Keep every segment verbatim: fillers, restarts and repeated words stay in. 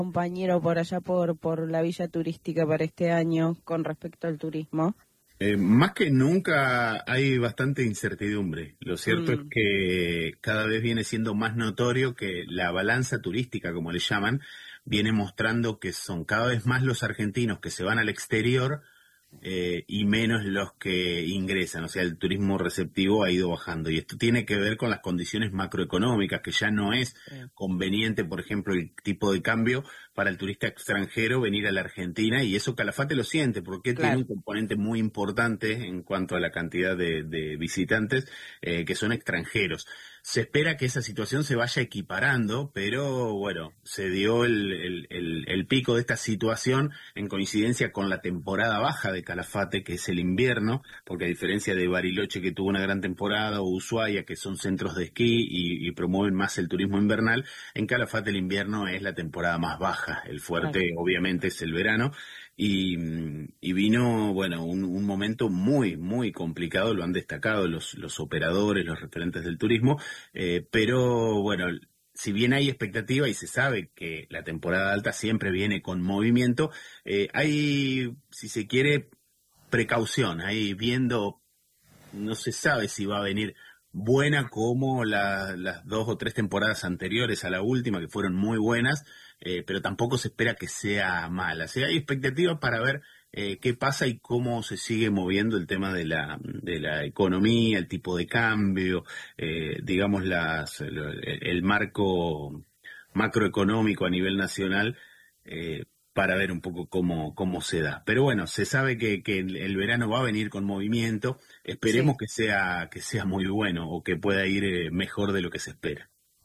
compañero por allá por, por la villa turística para este año con respecto al turismo? Eh, más que nunca hay bastante incertidumbre. Lo cierto es Mm, que cada vez viene siendo más notorio que la balanza turística, como le llaman, viene mostrando que son cada vez más los argentinos que se van al exterior eh, y menos los que ingresan. O sea, el turismo receptivo ha ido bajando. Y esto tiene que ver con las condiciones macroeconómicas, que ya no es sí, conveniente, por ejemplo, el tipo de cambio para el turista extranjero venir a la Argentina, y eso Calafate lo siente, porque tiene claro. un componente muy importante en cuanto a la cantidad de, de visitantes eh, que son extranjeros. Se espera que esa situación se vaya equiparando, pero bueno, se dio el, el, el, el pico de esta situación en coincidencia con la temporada baja de Calafate, que es el invierno, porque a diferencia de Bariloche, que tuvo una gran temporada, o Ushuaia, que son centros de esquí y, y promueven más el turismo invernal, en Calafate el invierno es la temporada más baja. El Claro. fuerte obviamente es el verano. Y, y vino, bueno, un, un momento muy, muy complicado, lo han destacado los, los operadores, los referentes del turismo, eh, pero bueno, si bien hay expectativa y se sabe que la temporada alta siempre viene con movimiento, eh, hay, si se quiere, precaución, ahí viendo, no se sabe si va a venir buena como la- las dos o tres temporadas anteriores a la última, que fueron muy buenas, eh, pero tampoco se espera que sea mala. O sea, hay expectativas para ver eh, qué pasa y cómo se sigue moviendo el tema de la, de la economía, el tipo de cambio, eh, digamos, las, el, el marco macroeconómico a nivel nacional. eh, para ver un poco cómo, cómo se da. Pero bueno, se sabe que, que el el verano va a venir con movimiento. Sí. Esperemos que sea, que sea muy bueno o que pueda ir eh, mejor de lo que se espera.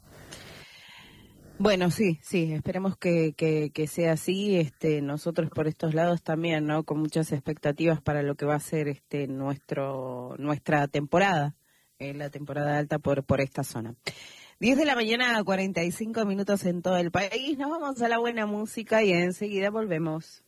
Bueno, sí, sí, esperemos que, que, que sea así. Este, nosotros por estos lados también, ¿no? Con muchas expectativas para lo que va a ser este nuestro nuestra temporada, eh, la temporada alta por por esta zona. Diez de la mañana, cuarenta y cinco minutos en todo el país. Nos vamos a la buena música y enseguida volvemos.